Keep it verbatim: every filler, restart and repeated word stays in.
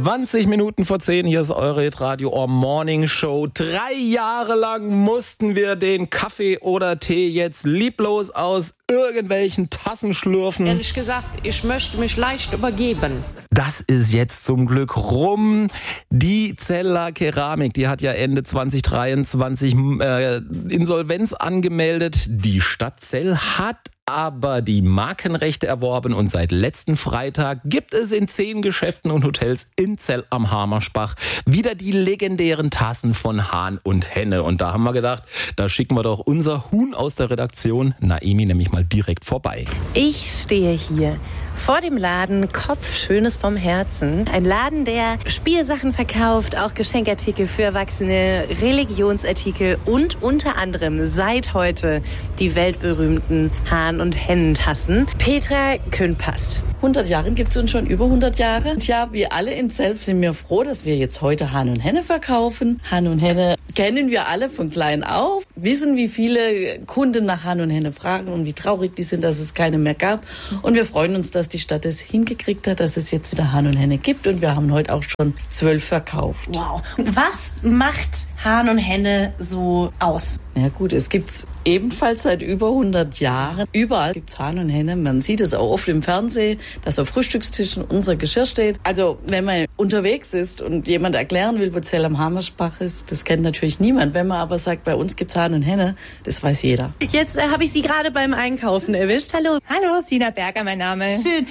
zwanzig Minuten vor zehn, hier ist eure Radio Ohr Morning Show. Drei Jahre lang mussten wir den Kaffee oder Tee jetzt lieblos aus irgendwelchen Tassen schlürfen. Ehrlich gesagt, ich möchte mich leicht übergeben. Das ist jetzt zum Glück rum. Die Zeller Keramik, die hat ja Ende zwanzig dreiundzwanzig äh, Insolvenz angemeldet. Die Stadt Zell hat aber die Markenrechte erworben und seit letzten Freitag gibt es in zehn Geschäften und Hotels in Zell am Hamersbach wieder die legendären Tassen von Hahn und Henne. Und da haben wir gedacht, da schicken wir doch unser Huhn aus der Redaktion, Naemi, nämlich mal direkt vorbei. Ich stehe hier vor dem Laden Kopf Schönes vom Herzen. Ein Laden, der Spielsachen verkauft, auch Geschenkartikel für Erwachsene, Religionsartikel und unter anderem seit heute die weltberühmten Hahn- und Hennentassen. Petra Könpast. hundert Jahre gibt es uns schon, über hundert Jahre. Und ja, wir alle in Zell sind wir froh, dass wir jetzt heute Hahn und Henne verkaufen. Hahn und Henne kennen wir alle von klein auf, wissen, wie viele Kunden nach Hahn und Henne fragen und wie traurig die sind, dass es keine mehr gab. Und wir freuen uns, dass die Stadt es hingekriegt hat, dass es jetzt wieder Hahn und Henne gibt. Und wir haben heute auch schon zwölf verkauft. Wow. Was macht Hahn und Henne so aus? Ja gut, es gibt's ebenfalls seit über hundert Jahren. Überall gibt's Hahn und Henne. Man sieht es auch oft im Fernsehen, dass auf Frühstückstischen unser Geschirr steht. Also wenn man unterwegs ist und jemand erklären will, wo Zell am Hamersbach ist, das kennt natürlich niemand. Wenn man aber sagt, bei uns gibt's Hahn und Henne, das weiß jeder. Jetzt äh, habe ich Sie gerade beim Einkaufen erwischt. Hallo. Hallo, Sina Berger, mein Name. Schön.